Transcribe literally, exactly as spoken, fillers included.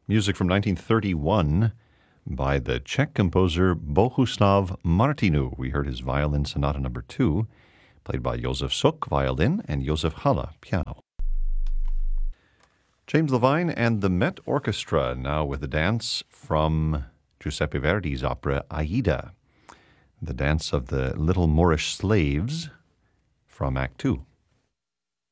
Music from nineteen thirty-one by the Czech composer Bohuslav Martinu. We heard his violin sonata number two, played by Josef Suk, violin, and Josef Haller, piano. James Levine and the Met Orchestra, now with a dance from Giuseppe Verdi's opera Aida, the dance of the little Moorish slaves from Act Two.